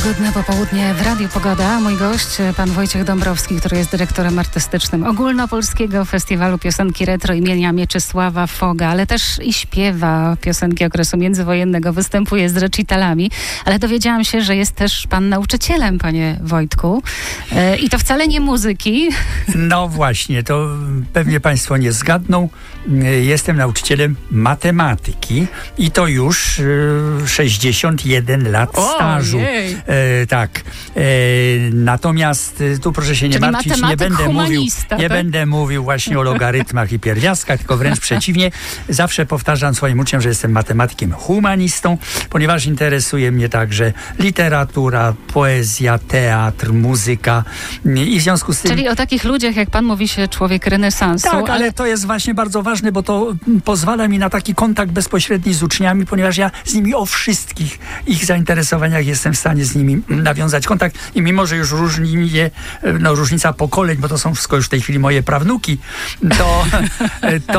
Pogodne popołudnie w Radiu Pogoda. Mój gość, pan Wojciech Dąbrowski, który jest dyrektorem artystycznym Ogólnopolskiego Festiwalu Piosenki Retro imienia Mieczysława Foga, ale też i śpiewa piosenki okresu międzywojennego, występuje z recitalami, ale dowiedziałam się, że jest też pan nauczycielem, panie Wojtku. I to wcale nie muzyki. No właśnie, to pewnie państwo nie zgadną. Jestem nauczycielem matematyki i to już 61 lat stażu. Tak. Natomiast tu proszę się nie martwić, nie będę mówił właśnie o logarytmach i pierwiastkach, tylko wręcz przeciwnie. Zawsze powtarzam swoim uczniom, że jestem matematykiem humanistą, ponieważ interesuje mnie także literatura, poezja, teatr, muzyka i w związku z tym... Czyli o takich ludziach jak pan mówi się człowiek renesansu. Tak, ale to jest właśnie bardzo ważne, bo to pozwala mi na taki kontakt bezpośredni z uczniami, ponieważ ja z nimi o wszystkich ich zainteresowaniach jestem w stanie z nimi nawiązać kontakt i mimo, że już różni mnie różnica pokoleń, bo to są wszystko już w tej chwili moje prawnuki, to